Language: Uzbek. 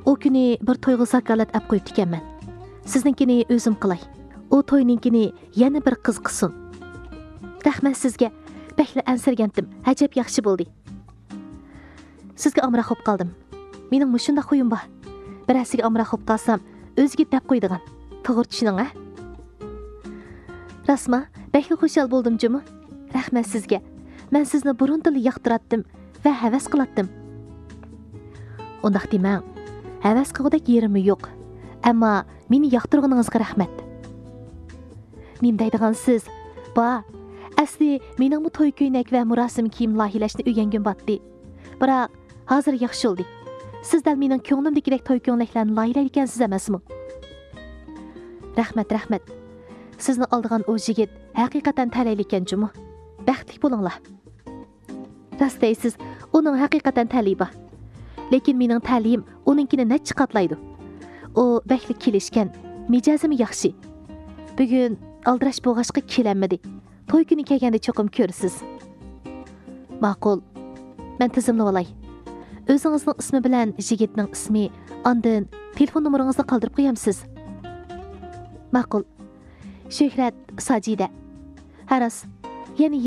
O kuni bir to'yga zakalat olib qo'yibdi ekanman. Sizninkini o'zim qilay. O to'yninkini yana bir qiz qilsin. Rahmat sizga. Bakla ansirgandim. Ajab yaxshi bo'ldi. Sizga amroq bo'lib qoldim. Mening mushunda qo'yim bor. Birasiga amroq bo'lib qolsam, o'ziga deb qo'ydigan. To'g'ri tushuning, a? Rasma, bakla xushal bo'ldim jumi. Rahmat sizga. Men sizni burundan yoqtiratdim va havas qilatdim. Undaq demang. Havas qilgudek yerimi yo'q. Ammo meni yoqtirganingizga rahmat. Men deydigan siz, ba, asli mening bu to'y ko'ynak va murosim kiyim loyihalarini o'rgangim batdi. Biroq hozir yaxshi bo'ldi. Siz dal mening ko'nglimdagidek to'y ko'ylaklarni loyihalar ekansiz emasmi? Rahmat. Sizni oldigan o yigit haqiqatan talayli ekan jumi. Baxtli bo'linglar. Rost deysiz, uning haqiqatan tali bor. Lekin mening talim uninkini necha qatlaydi. O bakli kelishgan, mijozim yaxshi. Bugun aldirash bo'g'ashqa kelanmadi. To'y kuni kelganda cho'qim ko'rsiz. Ma'qul. Men tizimlab olay. O'zingizning ismi bilan yigitning ismi, ondan telefon nomeringizni qoldirib qo'yamsiz. Ma'qul. Shuhrat Sajida. Haras. Yana